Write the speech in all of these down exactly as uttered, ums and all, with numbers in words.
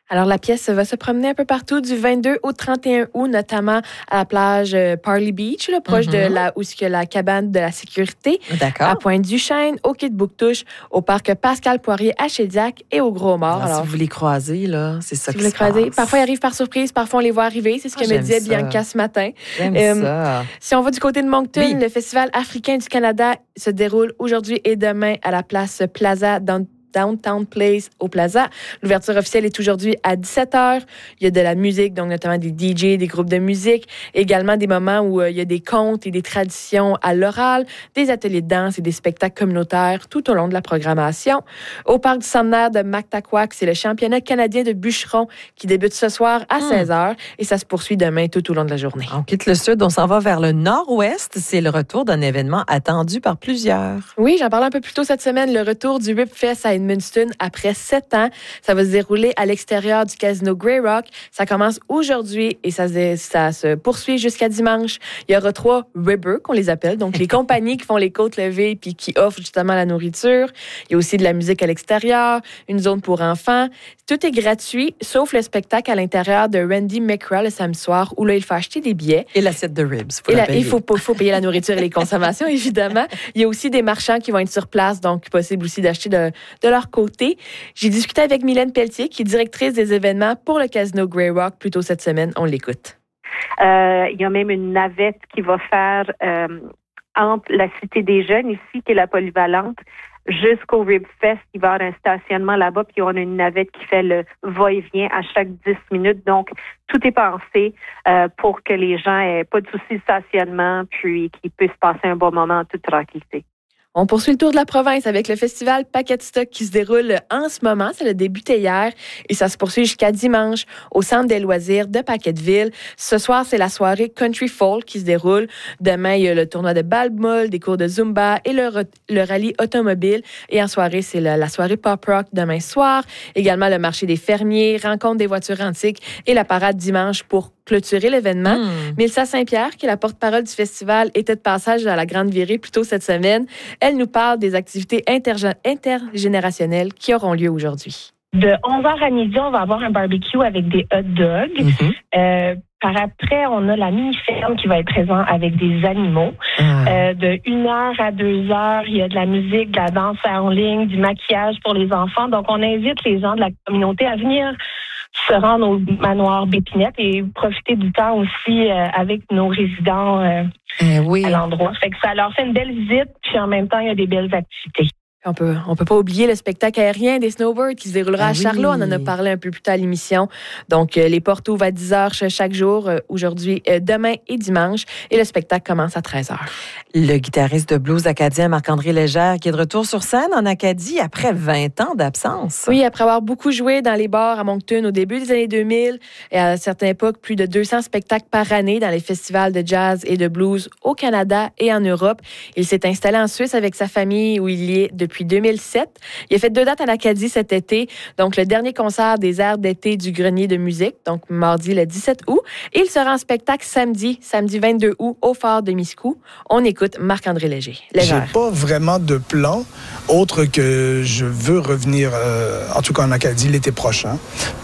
Alors, la pièce va se promener un peu partout du vingt-deux au trente et un août, notamment à la plage Parley Beach, là, proche mm-hmm. de là où il y a la cabane de la sécurité. D'accord. À Pointe-du-Chêne, au quai de Bouctouche, au parc Pascal Poirier à Chédiac et au Gros-Mort. Alors, Alors, si vous les croisez, là, c'est ça si qui vous se les croisez, passe. Parfois, ils arrivent par surprise, parfois, on les voit arriver. C'est ce que ah, me disait ça. Bianca ce matin. J'aime euh, ça. Si on va du côté de Moncton, oui. le Festival africain du Canada se déroule aujourd'hui et demain à la place Plaza dans Downtown Place au Plaza. L'ouverture officielle est aujourd'hui à dix-sept heures. Il y a de la musique, donc notamment des D J, des groupes de musique, également des moments où euh, il y a des contes et des traditions à l'oral, des ateliers de danse et des spectacles communautaires tout au long de la programmation. Au parc du centenaire de Mactaquac, c'est le championnat canadien de bûcherons qui débute ce soir à mmh. seize heures et ça se poursuit demain tout au long de la journée. On quitte le sud, on s'en va vers le nord-ouest. C'est le retour d'un événement attendu par plusieurs. Oui, j'en parlais un peu plus tôt cette semaine, le retour du Ripfest à Edmundston après sept ans. Ça va se dérouler à l'extérieur du casino Grey Rock. Ça commence aujourd'hui et ça se, ça se poursuit jusqu'à dimanche. Il y aura trois ribbers, qu'on les appelle, donc les compagnies qui font les côtes levées puis qui offrent justement la nourriture. Il y a aussi de la musique à l'extérieur, une zone pour enfants. Tout est gratuit, sauf le spectacle à l'intérieur de Randy McRae le samedi soir, où là, il faut acheter des billets. Et l'assiette de ribs. Et la, il faut, faut payer la nourriture et les consommations, évidemment. Il y a aussi des marchands qui vont être sur place, donc possible aussi d'acheter de, de leur côté. J'ai discuté avec Mylène Pelletier, qui est directrice des événements pour le Casino Grey Rock, plus tôt cette semaine. On l'écoute. Euh, il y a même une navette qui va faire euh, entre la Cité des Jeunes, ici, qui est la polyvalente, jusqu'au Ribfest. Il va y avoir un stationnement là-bas, puis on a une navette qui fait le va-et-vient à chaque dix minutes. Donc, tout est pensé euh, pour que les gens aient pas de soucis de stationnement, puis qu'ils puissent passer un bon moment en toute tranquillité. On poursuit le tour de la province avec le festival Paquet Stock qui se déroule en ce moment. Ça a débuté hier et ça se poursuit jusqu'à dimanche au Centre des loisirs de Paquetteville. Ce soir, c'est la soirée Country Folk qui se déroule. Demain, il y a le tournoi de balle-molle, des cours de Zumba et le, le rallye automobile. Et en soirée, c'est la, la soirée Pop Rock demain soir. Également, le marché des fermiers, rencontre des voitures antiques et la parade dimanche pour clôturer l'événement. Mmh. Mélissa Saint-Pierre, qui est la porte-parole du festival, était de passage à la Grande Virée plus tôt cette semaine. Elle nous parle des activités intergé- intergénérationnelles qui auront lieu aujourd'hui. De onze heures à midi, on va avoir un barbecue avec des hot dogs. Mmh. Euh, par après, on a la mini-ferme qui va être présente avec des animaux. Ah. Euh, de une heure à deux heures, il y a de la musique, de la danse en ligne, du maquillage pour les enfants. Donc, on invite les gens de la communauté à venir se rendre au manoir Bépinette et profiter du temps aussi euh, avec nos résidents euh, eh oui. à l'endroit. Fait que ça leur fait une belle visite, puis en même temps, il y a des belles activités. On peut, on peut pas oublier le spectacle aérien des snowbirds qui se déroulera ah à Charlot. Oui. On en a parlé un peu plus tard à l'émission. Donc, euh, les portes ouvrent à dix heures chaque jour, euh, aujourd'hui, euh, demain et dimanche. Et le spectacle commence à treize heures. Le guitariste de blues acadien Marc-André Légère qui est de retour sur scène en Acadie après vingt ans d'absence. Oui, après avoir beaucoup joué dans les bars à Moncton au début des années deux mille et à certaines époques, plus de deux cents spectacles par année dans les festivals de jazz et de blues au Canada et en Europe. Il s'est installé en Suisse avec sa famille où il y est depuis deux mille sept. Il a fait deux dates en Acadie cet été. Donc, le dernier concert des airs d'été du Grenier de musique, donc mardi le dix-sept août. Et il sera en spectacle samedi, samedi vingt-deux août, au Phare de Miscou. On écoute Marc-André Léger. Légère. J'ai pas vraiment de plan autre que je veux revenir, euh, en tout cas en Acadie, l'été prochain.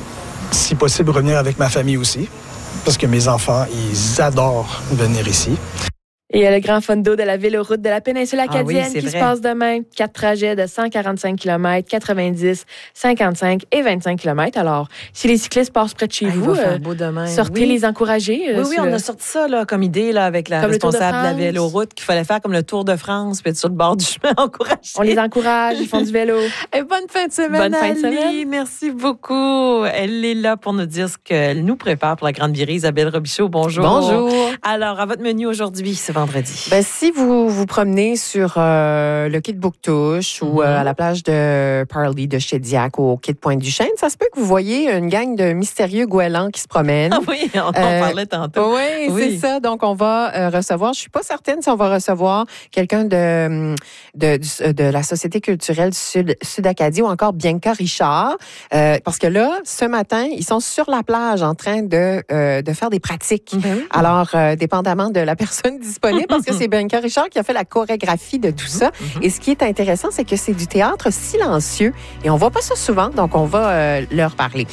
Si possible, revenir avec ma famille aussi, parce que mes enfants, ils adorent venir ici. Et il y a le grand fondo de la véloroute de la péninsule acadienne ah oui, qui vrai. se passe demain. Quatre trajets de cent quarante-cinq kilomètres, quatre-vingt-dix, cinquante-cinq et vingt-cinq kilomètres. Alors, si les cyclistes passent près de chez ah, vous, euh, beau demain. sortez oui. les encourager. Euh, oui, oui, on le... a sorti ça là, comme idée là, avec la comme responsable de, de la véloroute qu'il fallait faire comme le Tour de France, puis être sur le bord du chemin encourager. On les encourage, ils font du vélo. Et bonne fin de semaine, bonne fin de semaine. Ali. Merci beaucoup. Elle est là pour nous dire ce qu'elle nous prépare pour la Grande Virée. Isabelle Robichaud, bonjour. Bonjour. Alors, à votre menu aujourd'hui, ce vendredi. Ben, si vous vous promenez sur euh, le quai de Bouctouche mm-hmm. ou euh, à la plage de Parley de Chédiac ou au quai de Pointe-du-Chêne, ça se peut que vous voyez une gang de mystérieux goélands qui se promènent. Ah oui, on en euh, parlait tantôt. Oui, oui, c'est ça. Donc, on va euh, recevoir, je suis pas certaine si on va recevoir quelqu'un de, de, de, de la Société culturelle du Sud, Sud-Acadie ou encore Bianca Richard. Euh, parce que là, ce matin, ils sont sur la plage en train de, euh, de faire des pratiques. Mm-hmm. Alors, euh, dépendamment de la personne disponible, parce que c'est Bianca Richard qui a fait la chorégraphie de tout ça. Mm-hmm. Et ce qui est intéressant, c'est que c'est du théâtre silencieux et on voit pas ça souvent, donc on va euh, leur parler.